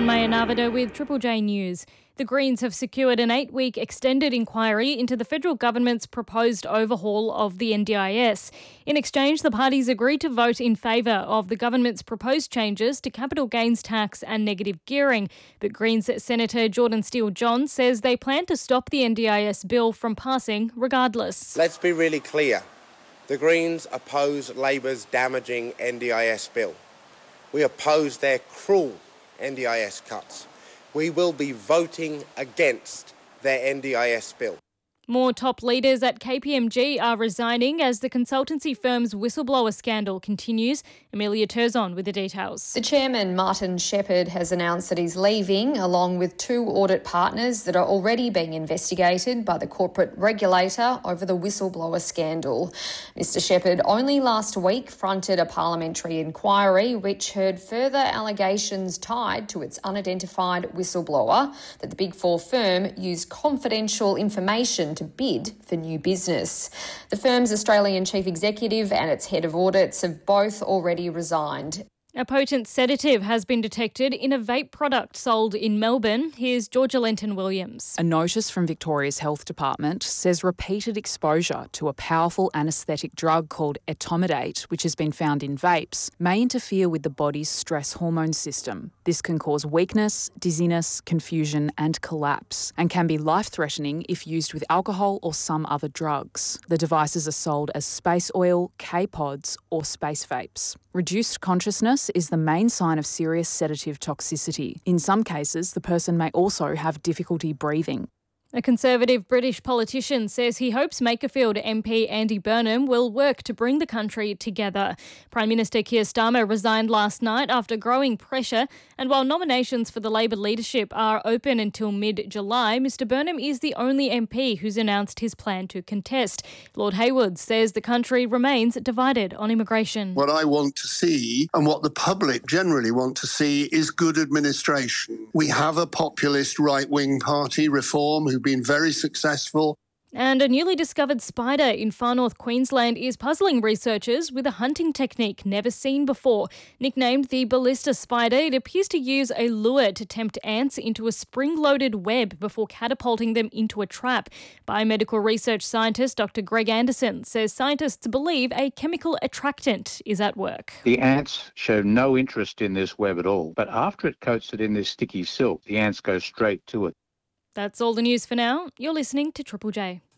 I'm Maya Narvada with Triple J News. The Greens have secured an 8-week extended inquiry into the federal government's proposed overhaul of the NDIS. In exchange, the parties agreed to vote in favour of the government's proposed changes to capital gains tax and negative gearing. But Greens Senator Jordan Steele-John says they plan to stop the NDIS bill from passing regardless. Let's be really clear. The Greens oppose Labor's damaging NDIS bill. We oppose their cruel NDIS cuts. We will be voting against their NDIS bill. More top leaders at KPMG are resigning as the consultancy firm's whistleblower scandal continues. Amelia Turzon with the details. The chairman, Martin Shepherd, has announced that he's leaving, along with 2 audit partners that are already being investigated by the corporate regulator over the whistleblower scandal. Mr Shepherd only last week fronted a parliamentary inquiry which heard further allegations tied to its unidentified whistleblower that the Big Four firm used confidential information to bid for new business. The firm's Australian chief executive and its head of audits have both already resigned. A potent sedative has been detected in a vape product sold in Melbourne. Here's Georgia Lenton-Williams. A notice from Victoria's Health Department says repeated exposure to a powerful anaesthetic drug called etomidate, which has been found in vapes, may interfere with the body's stress hormone system. This can cause weakness, dizziness, confusion and collapse, and can be life-threatening if used with alcohol or some other drugs. The devices are sold as space oil, K-pods or space vapes. Reduced consciousness is the main sign of serious sedative toxicity. In some cases, the person may also have difficulty breathing. A Conservative British politician says he hopes Makerfield MP Andy Burnham will work to bring the country together. Prime Minister Keir Starmer resigned last night after growing pressure, and while nominations for the Labor leadership are open until mid-July, Mr Burnham is the only MP who's announced his plan to contest. Lord Hayward says the country remains divided on immigration. What I want to see, and what the public generally want to see, is good administration. We have a populist right-wing party, Reform, who been very successful. And a newly discovered spider in far north Queensland is puzzling researchers with a hunting technique never seen before. Nicknamed the ballista spider, it appears to use a lure to tempt ants into a spring-loaded web before catapulting them into a trap. Biomedical research scientist Dr. Greg Anderson says scientists believe a chemical attractant is at work. The ants show no interest in this web at all, but after it coats it in this sticky silk, the ants go straight to it. That's all the news for now. You're listening to Triple J.